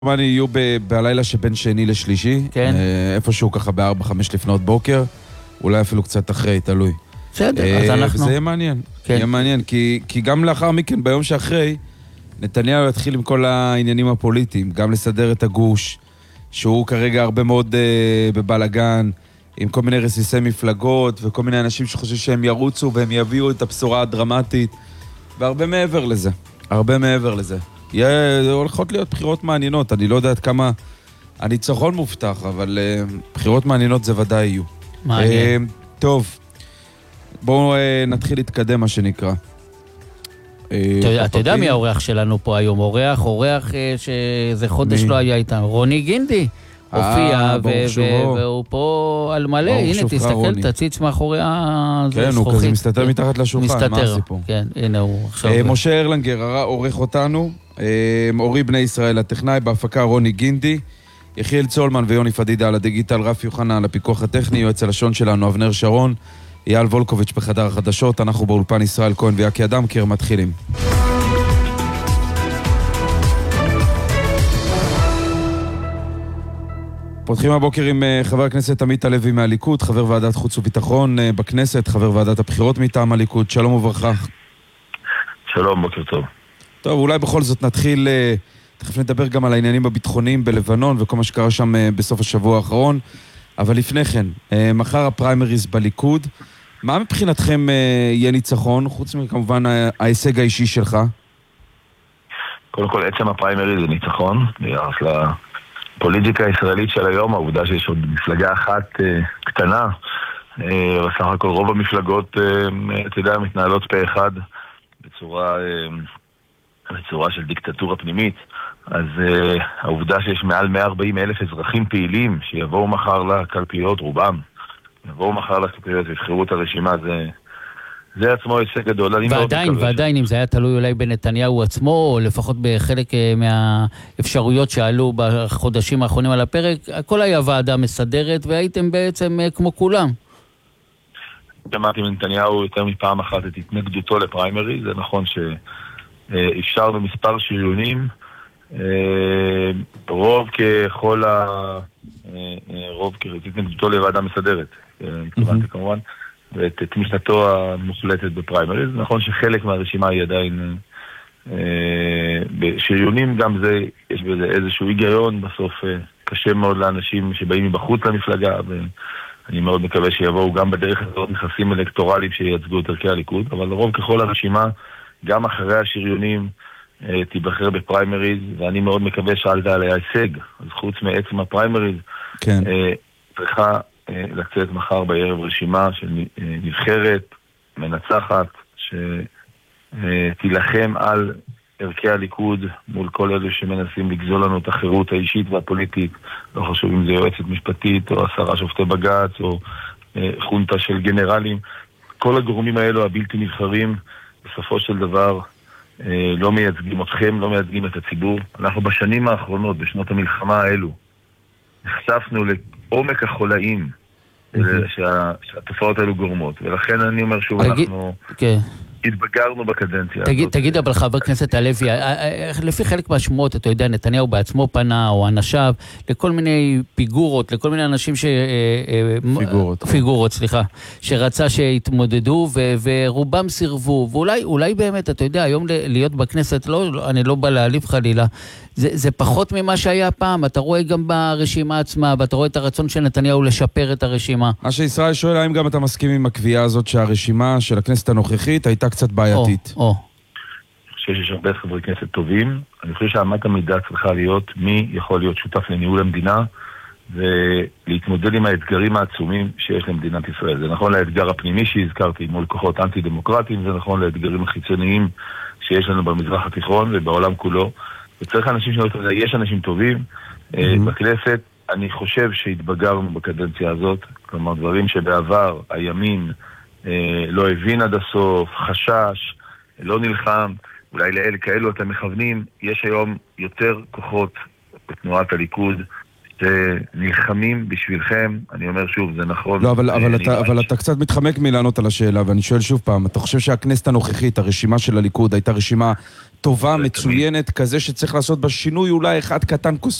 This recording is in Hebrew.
כמובן יהיו בלילה שבין שני לשלישי, כן. איפשהו ככה ב-4-5 לפנות בוקר, אולי אפילו קצת אחרי, תלוי. בסדר, אז אנחנו... וזה יהיה מעניין, כן. יהיה מעניין, כי גם לאחר מכן, ביום שאחרי, נתניהו יתחיל עם כל העניינים הפוליטיים, גם לסדר את הגוש, שהוא כרגע הרבה מאוד בבלגן, עם כל מיני רסיסי מפלגות, וכל מיני אנשים שחושבים שהם ירוצו, והם יביאו את הבשורה הדרמטית, והרבה מעבר לזה, הרבה מעבר לזה. הולכות להיות בחירות מעניינות, אני לא יודע עד כמה הניצחון מובטח, אבל בחירות מעניינות זה ודאי יהיו. מעניין. טוב, בואו נתחיל להתקדם מה שנקרא. אתה יודע מי האורח שלנו פה היום? אורח שזה חודש לא היה איתנו. רוני גינדי הופיע, והוא פה על מלא. הנה, תסתכל, תציץ מאחורי הזכוכית. כן, הוא כזה מסתתר מתחת לשולחן, מה הסיפור? כן, הנה הוא עכשיו... משה ארלנגר, עורך אותנו, אורי בני ישראל, הטכנאי בהפקה רוני גינדי, יחיאל צולמן ויוני פדידה על הדיגיטל, רף יוחנה על הפיקוח הטכני, יועץ הלשון שלנו אבנר שרון, אייל וולקוביץ' בחדר החדשות, אנחנו באולפן ישראל כהן ויקי אדמקר, מתחילים. פותחים הבוקר עם חבר הכנסת עמית הלוי מהליכוד, חבר ועדת חוץ וביטחון בכנסת, חבר ועדת הבחירות מטעם הליכוד. שלום וברכה. שלום, בוקר טוב. טוב, אולי בכל זאת נתחיל, תכף נדבר גם על העניינים הביטחוניים בלבנון וכל מה שקרה שם בסוף השבוע האחרון, אבל לפני כן, מחר הפריימריז בליכוד, מה מבחינתכם יהיה ניצחון, חוץ מכמובן ההישג האישי שלך? קודם כל, עצם הפריימריז זה ניצחון, ביחס לפוליטיקה הישראלית של היום, העובדה שיש עוד מפלגה אחת קטנה, בסך הכל רוב המפלגות, אתה יודע, מתנהלות פה אחד, בצורה של דיקטטורה פנימית. אז העובדה שיש מעל 140,000 אזרחים פעילים שיבואו מחר לקלפיות, רובם יבואו מחר לקלפיות ויבחרו את הרשימה, זה עצמו הישג גדול. ועדיין, אם זה היה תלוי אולי בנתניהו עצמו, או לפחות בחלק מהאפשרויות שעלו בחודשים האחרונים על הפרק, הכל היה ועדה מסדרת והייתם בעצם כמו כולם. שמעתי מנתניהו יותר מפעם אחת את התנגדותו לפריימריז, זה נכון שאפשרנו מספר שריונים, רוב התנגדותו לוועדה מסדרת, התכוונתי כמובן, ואת תמיכתו המוחלטת בפריימריז. נכון שחלק מהרשימה היא עדיין בשריונים, גם זה, יש בזה איזשהו היגיון, בסוף קשה מאוד לאנשים שבאים מבחוץ למפלגה, ואני מאוד מקווה שיבואו גם בדרך הזאת נכסים אלקטורליים שייצגו את ערכי הליכוד, אבל לרוב ככל הרשימה, גם אחרי השריונים, תיבחר בפריימריז, ואני מאוד מקווה שאלת עליה הישג. אז חוץ מעצם הפריימריז, כן. צריכה לצאת מחר בערב רשימה של נבחרת, מנצחת, שתילחם על ערכי הליכוד מול כל אלו שמנסים לגזול לנו את החירות האישית והפוליטית, לא חשוב אם זה יועצת משפטית או 10 שופטי בג"ץ או חונטה של גנרלים. כל הגורמים האלו הבלתי נבחרים בסופו של דבר לא מייצגים אתכם, לא מייצגים את הציבור. אנחנו בשנים האחרונות, בשנות המלחמה האלו, נחשפנו לעומק החולאים שהתופעות האלו גורמות, ולכן אני אומר שוב, אנחנו התבגרנו בקדנציה. תגיד, אבל חבר כנסת הלוי, לפי חלק מהשמועות, אתה יודע, נתניהו בעצמו פנה, או אנשיו, לכל מיני פיגורות, לכל מיני אנשים פיגורות, סליחה, שרצה שהתמודדו, ורובם סירבו, ואולי באמת, אתה יודע, היום להיות בכנסת, אני לא בא להעליב חלילה, זה פחות ממה שהיה פעם, אתה רואה גם ברשימה עצמה, ואתה רואה את הרצון של נתניהו לשפר את הרשימה. מה שישראל שואל, האם גם אתה מסכים עם הקביעה הזאת שהרשימה של הכנסת הנוכחית הייתה קצת בעייתית? אני חושב שיש הרבה חברי כנסת טובים, אני חושב שאמת המידה צריכה להיות מי יכול להיות שותף לניהול המדינה, ולהתמודד עם האתגרים העצומים שיש למדינת ישראל. זה נכון לאתגר הפנימי שהזכרתי מול כוחות אנטי-דמוקרטיים, זה נכון לאתגרים החיצוניים שיש לנו במזרח התיכון ובעולם כולו. וצריך אנשים יש אנשים טובים בכנסת. אני חושב שהתבגרנו בקדנציה הזאת, כלומר דברים שבעבר הימין לא הבין עד הסוף, חשש, לא נלחם, אולי לאלה כאלו אתם מכוונים, יש היום יותר כוחות בתנועת הליכוד שנלחמים בשבילכם, אני אומר שוב, זה נכון. לא, אבל אתה קצת מתחמק מלענות על השאלה, ואני שואל שוב פעם, אתה חושב שהכנסת הנוכחית, הרשימה של הליכוד, הייתה רשימה טובה, מצוינת, כזה שצריך לעשות בה שינוי אולי אחד קטן